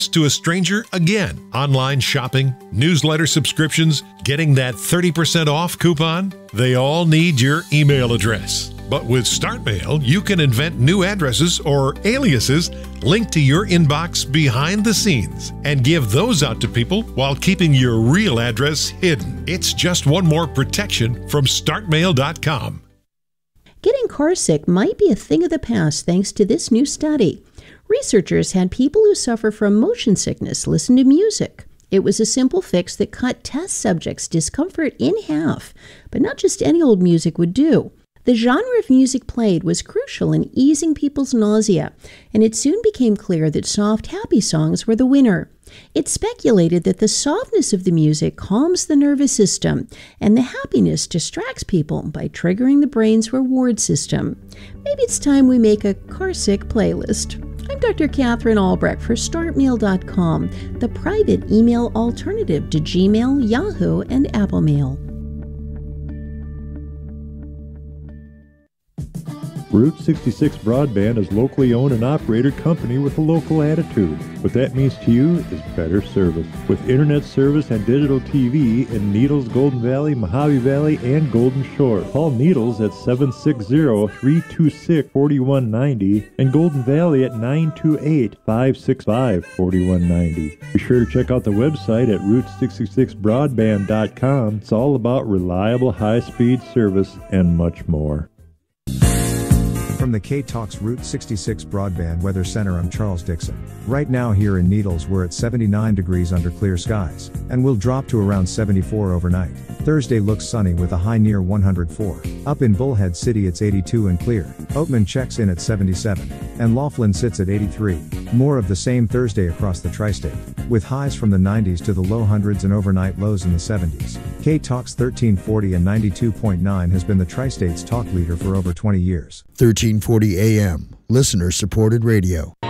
to a stranger again. Online shopping, newsletter subscriptions, getting that 30% off coupon. They all need your email address. But with StartMail, you can invent new addresses or aliases linked to your inbox behind the scenes and give those out to people while keeping your real address hidden. It's just one more protection from StartMail.com. Getting carsick might be a thing of the past thanks to this new study. Researchers had people who suffer from motion sickness listen to music. It was a simple fix that cut test subjects' discomfort in half, but not just any old music would do. The genre of music played was crucial in easing people's nausea, and it soon became clear that soft, happy songs were the winner. It's speculated that the softness of the music calms the nervous system, and the happiness distracts people by triggering the brain's reward system. Maybe it's time we make a carsick playlist. I'm Dr. Catherine Albrecht for StartMail.com, the private email alternative to Gmail, Yahoo, and Apple Mail. Route 66 Broadband is a locally owned and operated company with a local attitude. What that means to you is better service. With internet service and digital TV in Needles, Golden Valley, Mojave Valley, and Golden Shore. Call Needles at 760-326-4190 and Golden Valley at 928-565-4190. Be sure to check out the website at Route66Broadband.com. It's all about reliable high-speed service and much more. From the K-Talks Route 66 Broadband Weather Center, I'm Charles Dixon. Right now here in Needles we're at 79 degrees under clear skies, and will drop to around 74 overnight. Thursday looks sunny with a high near 104. Up in Bullhead City it's 82 and clear. Oatman checks in at 77. And Laughlin sits at 83. More of the same Thursday across the tri-state, with highs from the 90s to the low hundreds and overnight lows in the 70s. K-Talks 1340 and 92.9 has been the tri-state's talk leader for over 20 years. 1340 AM, listener-supported radio.